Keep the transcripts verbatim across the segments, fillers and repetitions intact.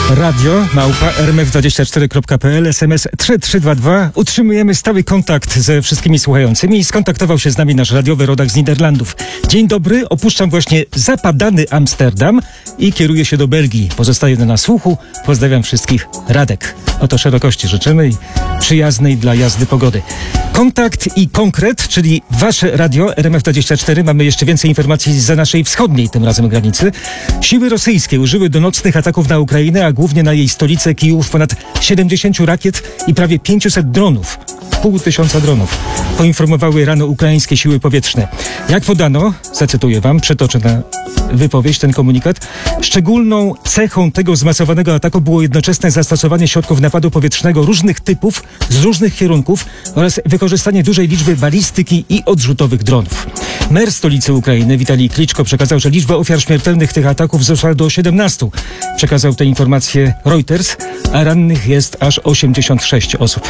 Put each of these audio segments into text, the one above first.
Radio małpa r m f dwadzieścia cztery kropka p l, S M S trzy trzy dwa dwa. Utrzymujemy stały kontakt ze wszystkimi słuchającymi. Skontaktował się z nami nasz radiowy rodak z Niderlandów. Dzień dobry, opuszczam właśnie zapadany Amsterdam i kieruję się do Belgii. Pozostaję na słuchu. Pozdrawiam wszystkich. Radek. Oto szerokości życzymy i przyjaznej dla jazdy pogody. Kontakt i konkret, czyli wasze radio R M F dwadzieścia cztery. Mamy jeszcze więcej informacji zza naszej wschodniej tym razem granicy. Siły rosyjskie użyły do nocnych ataków na Ukrainę, a głównie na jej stolicę Kijów ponad siedemdziesiąt rakiet i prawie pięćset dronów. Pół tysiąca dronów. Poinformowały rano ukraińskie siły powietrzne. Jak podano, zacytuję wam, przetoczę na wypowiedź ten komunikat, szczególną cechą tego zmasowanego ataku było jednoczesne zastosowanie środków napadu powietrznego różnych typów z różnych kierunków oraz wykorzystanie dużej liczby balistyki i odrzutowych dronów. Mer stolicy Ukrainy, Witalij Kliczko, przekazał, że liczba ofiar śmiertelnych tych ataków wzrosła do siedemnastu. Przekazał tę informację Reuters, a rannych jest aż osiemdziesiąt sześć osób.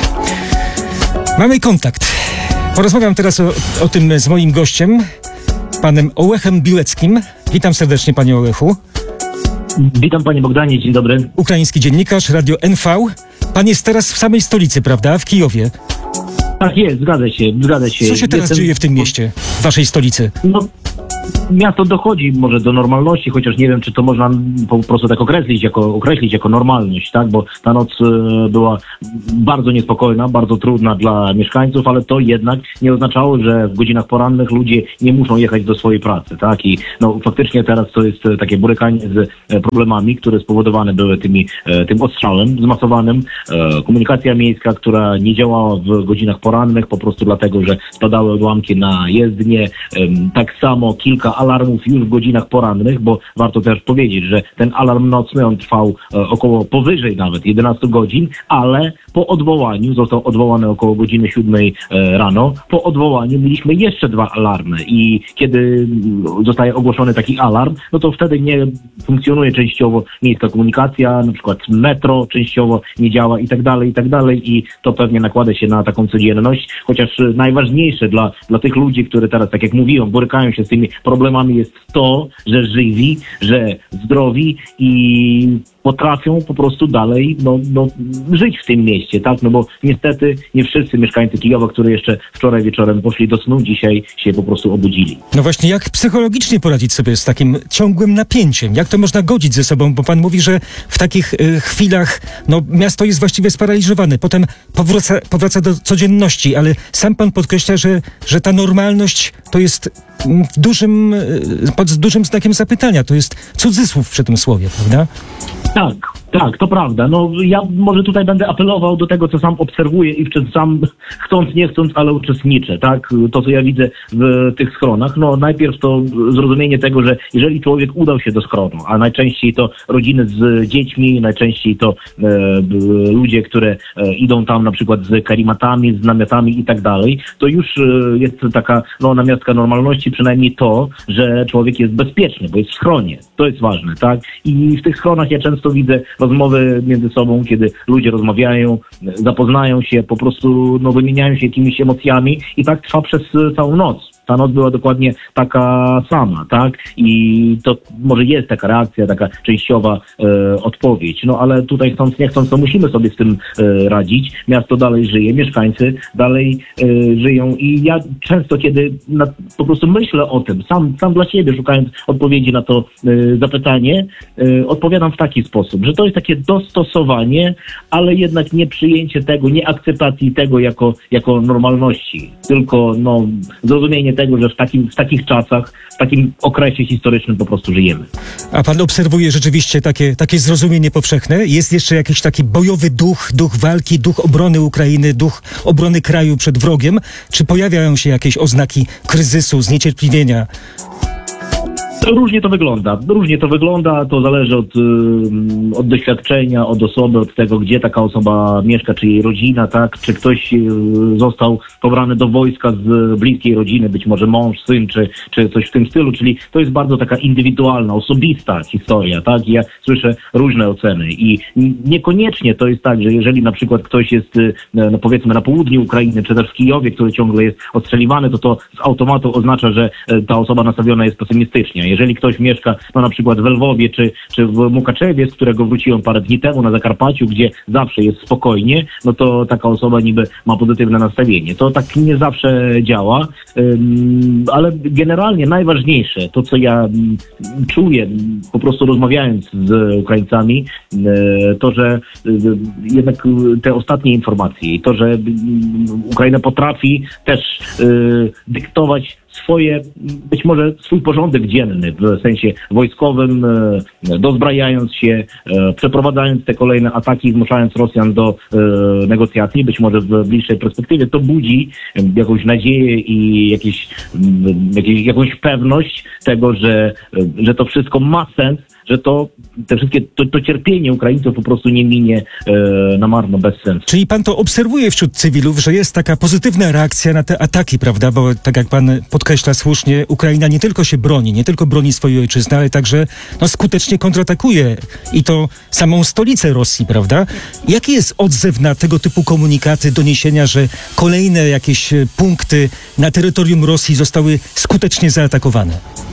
Mamy kontakt. Porozmawiam teraz o, o tym z moim gościem, panem Olechem Bileckim. Witam serdecznie, panie Olechu. Witam, panie Bogdanie, dzień dobry. Ukraiński dziennikarz, Radio N V. Pan jest teraz w samej stolicy, prawda? W Kijowie. Tak jest, zgadza się, zgadza się. Co się teraz Jestem... dzieje w tym mieście, w waszej stolicy? No, miasto dochodzi może do normalności, chociaż nie wiem, czy to można po prostu tak określić jako, określić jako normalność, tak? Bo ta noc e, była bardzo niespokojna, bardzo trudna dla mieszkańców, ale to jednak nie oznaczało, że w godzinach porannych ludzie nie muszą jechać do swojej pracy, tak? I no faktycznie teraz to jest takie borykanie z e, problemami, które spowodowane były tymi, e, tym ostrzałem zmasowanym. E, komunikacja miejska, która nie działała w godzinach porannych, po prostu dlatego, że spadały odłamki na jezdnie. E, tak samo kilka alarmów już w godzinach porannych, bo warto też powiedzieć, że ten alarm nocny, on trwał e, około powyżej nawet jedenastu godzin, ale po odwołaniu, został odwołany około godziny siódmej e, rano, po odwołaniu mieliśmy jeszcze dwa alarmy i kiedy zostaje ogłoszony taki alarm, no to wtedy nie funkcjonuje częściowo miejska komunikacja, na przykład metro częściowo nie działa i tak dalej, i tak dalej i to pewnie nakłada się na taką codzienność, chociaż najważniejsze dla, dla tych ludzi, którzy teraz, tak jak mówiłem, borykają się z tymi problemami jest to, że żywi, że zdrowi i potrafią po prostu dalej no, no, żyć w tym mieście, tak? No bo niestety nie wszyscy mieszkańcy Kijowa, którzy jeszcze wczoraj wieczorem poszli do snu, dzisiaj się po prostu obudzili. No właśnie, jak psychologicznie poradzić sobie z takim ciągłym napięciem? Jak to można godzić ze sobą? Bo pan mówi, że w takich y, chwilach no, miasto jest właściwie sparaliżowane. Potem powraca, powraca do codzienności, ale sam pan podkreśla, że, że ta normalność to jest dużym, pod dużym znakiem zapytania. To jest cudzysłów przy tym słowie, prawda? Tak, tak, to prawda. No ja może tutaj będę apelował do tego, co sam obserwuję i w czym sam chcąc, nie chcąc, ale uczestniczę, tak? To, co ja widzę w tych schronach. No najpierw to zrozumienie tego, że jeżeli człowiek udał się do schronu, a najczęściej to rodziny z dziećmi, najczęściej to e, ludzie, które e, idą tam na przykład z karimatami, z namiotami i tak dalej, to już e, jest taka no namiastka normalności, przynajmniej to, że człowiek jest bezpieczny, bo jest w schronie. To jest ważne, tak? I w tych schronach ja często widzę rozmowy między sobą, kiedy ludzie rozmawiają, zapoznają się, po prostu no, wymieniają się jakimiś emocjami i tak trwa przez całą noc. Ta noc była dokładnie taka sama, tak? I to może jest taka reakcja, taka częściowa e, odpowiedź. No ale tutaj chcąc, nie chcąc, to musimy sobie z tym e, radzić. Miasto dalej żyje, mieszkańcy dalej e, żyją i ja często, kiedy na, po prostu myślę o tym, sam, sam dla siebie szukając odpowiedzi na to e, zapytanie, e, odpowiadam w taki sposób, że to jest takie dostosowanie, ale jednak nie przyjęcie tego, nie akceptacji tego jako, jako normalności, tylko no, zrozumienie tego, że w, takim, w takich czasach, w takim okresie historycznym po prostu żyjemy. A pan obserwuje rzeczywiście takie, takie zrozumienie powszechne? Jest jeszcze jakiś taki bojowy duch, duch walki, duch obrony Ukrainy, duch obrony kraju przed wrogiem? Czy pojawiają się jakieś oznaki kryzysu, zniecierpliwienia? Różnie to wygląda. Różnie to wygląda. To zależy od, od doświadczenia, od osoby, od tego, gdzie taka osoba mieszka, czy jej rodzina, tak? Czy ktoś został pobrany do wojska z bliskiej rodziny, być może mąż, syn, czy, czy coś w tym stylu. Czyli to jest bardzo taka indywidualna, osobista historia, tak? I ja słyszę różne oceny i niekoniecznie to jest tak, że jeżeli na przykład ktoś jest, no powiedzmy, na południu Ukrainy, czy też w Kijowie, który ciągle jest ostrzeliwany, to to z automatu oznacza, że ta osoba nastawiona jest pesymistycznie. Jeżeli ktoś mieszka no, na przykład w Lwowie czy, czy w Mukaczewie, z którego wróciłem parę dni temu na Zakarpaciu, gdzie zawsze jest spokojnie, no to taka osoba niby ma pozytywne nastawienie. To tak nie zawsze działa, ym, ale generalnie najważniejsze, to co ja ym, czuję, po prostu rozmawiając z Ukraińcami, yy, to, że yy, jednak yy, te ostatnie informacje i to, że yy, Ukraina potrafi też yy, dyktować swoje, być może swój porządek dzienny w sensie wojskowym, e, dozbrajając się, e, przeprowadzając te kolejne ataki, zmuszając Rosjan do e, negocjacji, być może w bliższej perspektywie, to budzi e, jakąś nadzieję i jakieś, m, jakieś, jakąś pewność tego, że, e, że to wszystko ma sens, że to te wszystkie, to, to cierpienie Ukraińców po prostu nie minie e, na marno, bez sensu. Czyli pan to obserwuje wśród cywilów, że jest taka pozytywna reakcja na te ataki, prawda? Bo tak jak pan podkreśla słusznie, Ukraina nie tylko się broni, nie tylko broni swojej ojczyzny, ale także no, skutecznie kontratakuje i to samą stolicę Rosji, prawda? Jaki jest odzew na tego typu komunikaty, doniesienia, że kolejne jakieś punkty na terytorium Rosji zostały skutecznie zaatakowane?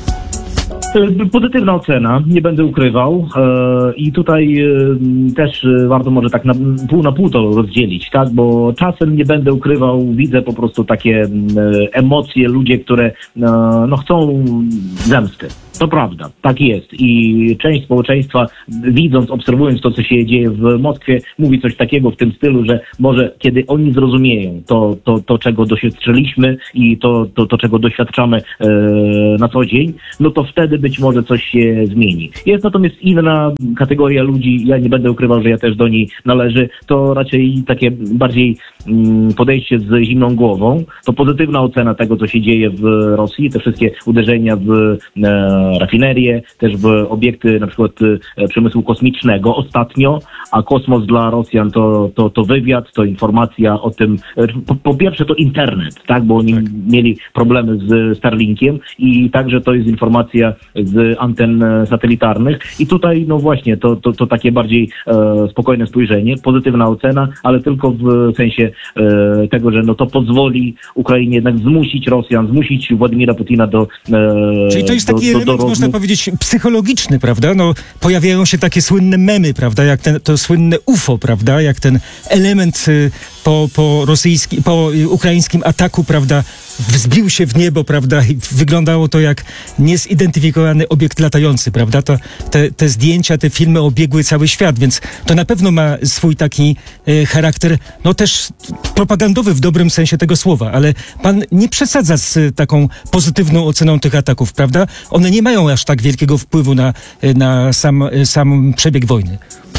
Pozytywna ocena, nie będę ukrywał e, i tutaj e, też e, warto może tak na, pół na pół to rozdzielić, tak, bo czasem nie będę ukrywał, widzę po prostu takie e, emocje, ludzie, które e, no chcą zemsty. To prawda, tak jest i część społeczeństwa, widząc, obserwując to, co się dzieje w Moskwie, mówi coś takiego w tym stylu, że może kiedy oni zrozumieją to, to, to czego doświadczyliśmy i to, to, to czego doświadczamy e, na co dzień, no to wtedy być może coś się zmieni. Jest natomiast inna kategoria ludzi, ja nie będę ukrywał, że ja też do niej należy, to raczej takie bardziej mm, podejście z zimną głową, to pozytywna ocena tego, co się dzieje w Rosji, te wszystkie uderzenia w e, rafinerie, też w obiekty na przykład e, przemysłu kosmicznego ostatnio, a kosmos dla Rosjan to, to, to wywiad, to informacja o tym, e, po, po pierwsze to internet, tak, bo oni tak. mieli problemy z Starlinkiem i także to jest informacja z anten satelitarnych i tutaj no właśnie to, to, to takie bardziej e, spokojne spojrzenie, pozytywna ocena, ale tylko w sensie e, tego, że no to pozwoli Ukrainie jednak zmusić Rosjan, zmusić Władimira Putina do e, Czyli to jest do, taki do, element, do można powiedzieć, psychologiczny, prawda? No, pojawiają się takie słynne memy, prawda? Jak ten, to słynne U F O, prawda? Jak ten element y, po, po rosyjskim, po y, ukraińskim ataku, prawda? Wzbił się w niebo, prawda? I wyglądało to jak niezidentyfikowany obiekt latający, prawda? To, te, te zdjęcia, te filmy obiegły cały świat, więc to na pewno ma swój taki y, charakter, no też propagandowy w dobrym sensie tego słowa, ale pan nie przesadza z y, taką pozytywną oceną tych ataków, prawda? One nie mają aż tak wielkiego wpływu na, y, na sam, y, sam przebieg wojny.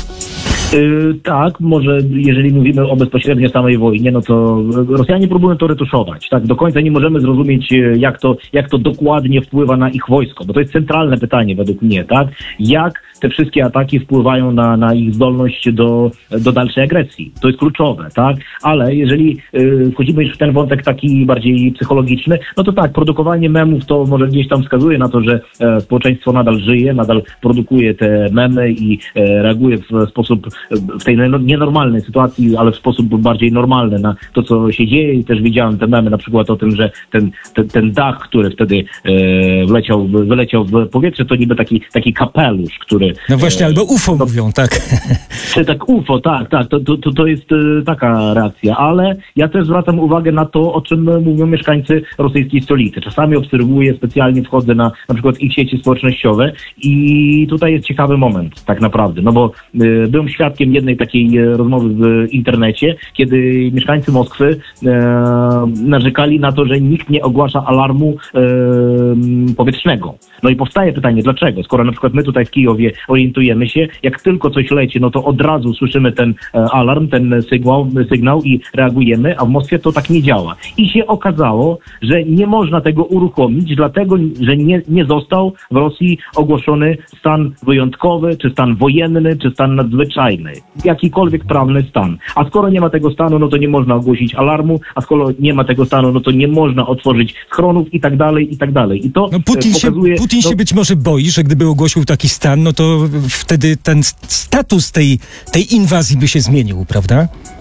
Yy, tak, może jeżeli mówimy o bezpośrednio samej wojnie, no to Rosjanie próbują to retuszować. Tak, do końca nie możemy zrozumieć, jak to, jak to dokładnie wpływa na ich wojsko, bo to jest centralne pytanie według mnie, tak? Jak te wszystkie ataki wpływają na, na ich zdolność do, do dalszej agresji. To jest kluczowe, tak? Ale jeżeli yy, wchodzimy już w ten wątek taki bardziej psychologiczny, no to tak, produkowanie memów to może gdzieś tam wskazuje na to, że e, społeczeństwo nadal żyje, nadal produkuje te memy i e, reaguje w sposób w tej nienormalnej sytuacji, ale w sposób bardziej normalny na to, co się dzieje i też widziałem te memy na przykład o tym, że ten, ten, ten dach, który wtedy e, wleciał, wyleciał w powietrze, to niby taki, taki kapelusz, który... No właśnie, e, albo U F O to, mówią, tak. Czy tak U F O, tak, tak, to, to, to jest e, taka reakcja, ale ja też zwracam uwagę na to, o czym mówią mieszkańcy rosyjskiej stolicy. Czasami obserwuję, specjalnie wchodzę na na przykład ich sieci społecznościowe i tutaj jest ciekawy moment, tak naprawdę, no bo e, byłem świadkiem jednej takiej e, rozmowy w internecie, kiedy mieszkańcy Moskwy e, narzekali na to, że nikt nie ogłasza alarmu e, powietrznego. No i powstaje pytanie, dlaczego? Skoro na przykład my tutaj w Kijowie orientujemy się, jak tylko coś leci, no to od razu słyszymy ten e, alarm, ten sygnał, sygnał i reagujemy, a w Moskwie to tak nie działa. I się okazało, że nie można tego uruchomić, dlatego, że nie, nie został w Rosji ogłoszony stan wyjątkowy, czy stan wojenny, czy stan nadzwyczajny. Jakikolwiek prawny stan. A skoro nie ma tego stanu, no to nie można ogłosić alarmu, a skoro nie ma tego stanu, no to nie można otworzyć schronów i tak dalej, i tak dalej. I to no Putin, pokazuje... się, Putin no... się być może boi, że gdyby ogłosił taki stan, no to wtedy ten status tej, tej inwazji by się zmienił, prawda?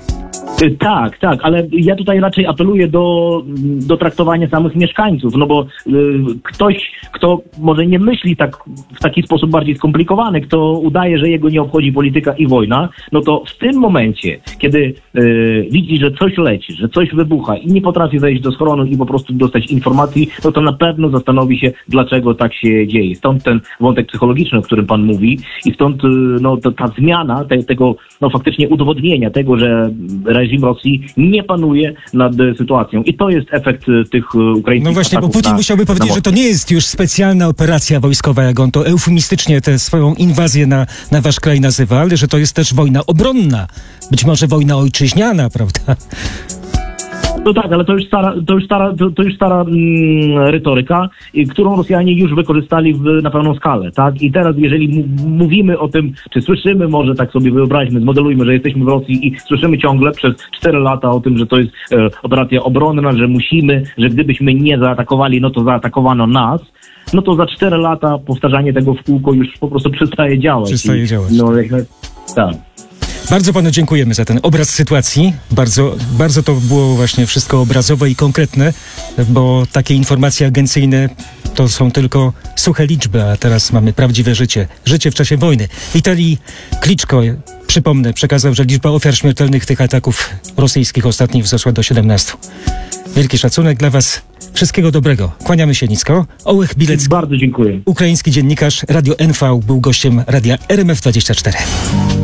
Y, Tak, tak, ale ja tutaj raczej apeluję do, do traktowania samych mieszkańców, no bo y, ktoś, kto może nie myśli tak w taki sposób bardziej skomplikowany, kto udaje, że jego nie obchodzi polityka i wojna, no to w tym momencie, kiedy y, widzi, że coś leci, że coś wybucha i nie potrafi wejść do schronu i po prostu dostać informacji, no to na pewno zastanowi się, dlaczego tak się dzieje. Stąd ten wątek psychologiczny, o którym pan mówi, i stąd y, no, to, ta zmiana te, tego no, faktycznie udowodnienia tego, że reżim Rosji nie panuje nad y, sytuacją. I to jest efekt y, tych y, ukraińskich No właśnie, bo ataków Putin na, musiałby powiedzieć, na że to nie jest już specjalna operacja wojskowa, jak on to eufemistycznie tę swoją inwazję na, na wasz kraj nazywa, ale że to jest też wojna obronna. Być może wojna ojczyźniana, prawda? No tak, ale to już stara, to już stara, to, to już stara mm, retoryka, y, którą Rosjanie już wykorzystali w, na pełną skalę, tak? I teraz, jeżeli mu, mówimy o tym, czy słyszymy, może tak sobie wyobraźmy, zmodelujmy, że jesteśmy w Rosji i słyszymy ciągle przez cztery lata o tym, że to jest e, operacja obronna, że musimy, że gdybyśmy nie zaatakowali, no to zaatakowano nas, no to za cztery lata powtarzanie tego w kółko już po prostu przestaje działać. Przestaje I, działać. No, jak, tak. Bardzo panu dziękujemy za ten obraz sytuacji. Bardzo, bardzo to było właśnie wszystko obrazowe i konkretne, bo takie informacje agencyjne to są tylko suche liczby, a teraz mamy prawdziwe życie. Życie w czasie wojny. Witalij Kliczko, przypomnę, przekazał, że liczba ofiar śmiertelnych tych ataków rosyjskich ostatnich wzrosła do siedemnastu. Wielki szacunek dla was. Wszystkiego dobrego. Kłaniamy się nisko. Ołech Bilecki, Bardzo dziękuję. ukraiński dziennikarz, Radio N V, był gościem radia R M F dwadzieścia cztery.